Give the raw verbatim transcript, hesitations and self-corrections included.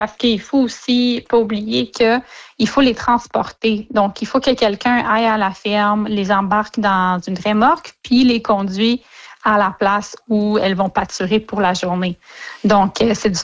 Parce qu'il faut aussi pas oublier qu'il faut les transporter. Donc, il faut que quelqu'un aille à la ferme, les embarque dans une remorque, puis les conduit à la place où elles vont pâturer pour la journée. Donc, c'est du